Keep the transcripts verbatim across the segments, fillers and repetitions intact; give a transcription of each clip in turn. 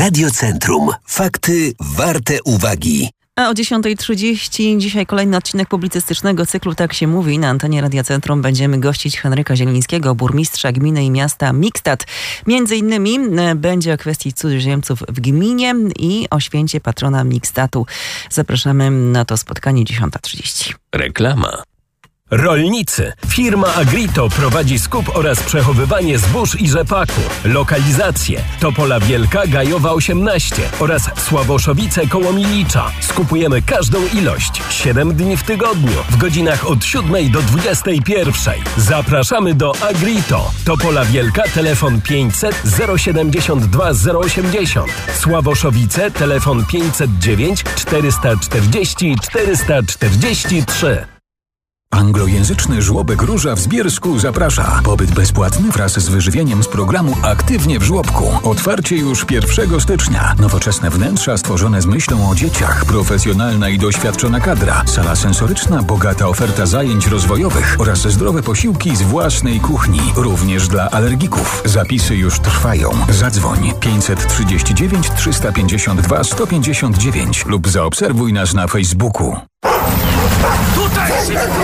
Radiocentrum. Fakty warte uwagi. A o dziesiąta trzydzieści dzisiaj kolejny odcinek publicystycznego cyklu Tak się mówi. Na antenie Radia Centrum będziemy gościć Henryka Zielińskiego, burmistrza gminy i miasta Mikstad. Między innymi będzie o kwestii cudzoziemców w gminie i o święcie patrona Mikstatu. Zapraszamy na to spotkanie dziesiąta trzydzieści. Reklama. Rolnicy. Firma Agrito prowadzi skup oraz przechowywanie zbóż i rzepaku. Lokalizacje: Topola Wielka, Gajowa osiemnaście oraz Sławoszowice koło Milicza. Skupujemy każdą ilość. siedem dni w tygodniu, w godzinach od siódmej do dwudziestej pierwszej. Zapraszamy do Agrito. Topola Wielka, telefon pięćset zero siedemdziesiąt dwa zero osiemdziesiąt. Sławoszowice, telefon pięćset dziewięć czterysta czterdzieści czterysta czterdzieści trzy. Anglojęzyczny żłobek Róża w Zbiersku zaprasza. Pobyt bezpłatny wraz z wyżywieniem z programu Aktywnie w żłobku. Otwarcie już pierwszego stycznia. Nowoczesne wnętrza stworzone z myślą o dzieciach. Profesjonalna i doświadczona kadra. Sala sensoryczna, bogata oferta zajęć rozwojowych oraz zdrowe posiłki z własnej kuchni. Również dla alergików. Zapisy już trwają. Zadzwoń pięćset trzydzieści dziewięć trzysta pięćdziesiąt dwa sto pięćdziesiąt dziewięć lub zaobserwuj nas na Facebooku. Tutaj szybko!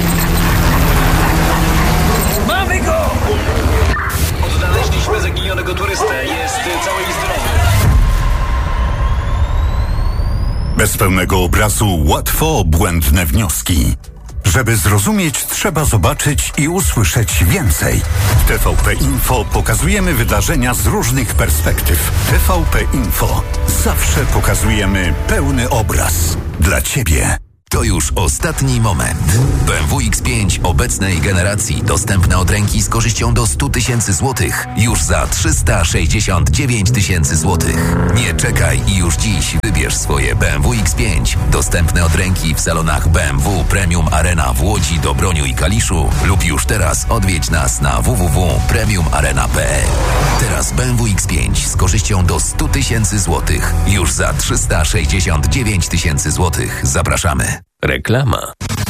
Mamy go! Odnaleźliśmy zaginionego turystę. Jest cały i zdrowy. Bez pełnego obrazu łatwo błędne wnioski. Żeby zrozumieć, trzeba zobaczyć i usłyszeć więcej. W T V P Info pokazujemy wydarzenia z różnych perspektyw. T V P Info. Zawsze pokazujemy pełny obraz. Dla Ciebie. To już ostatni moment. B M W X pięć obecnej generacji dostępne od ręki z korzyścią do sto tysięcy złotych już za trzysta sześćdziesiąt dziewięć tysięcy złotych. Nie czekaj i już dziś wybierz swoje B M W X pięć dostępne od ręki w salonach B M W Premium Arena w Łodzi, Dobroniu i Kaliszu lub już teraz odwiedź nas na w w w kropka premium arena kropka p l. Teraz B M W X pięć z korzyścią do sto tysięcy złotych już za trzysta sześćdziesiąt dziewięć tysięcy złotych. Zapraszamy. Reklama.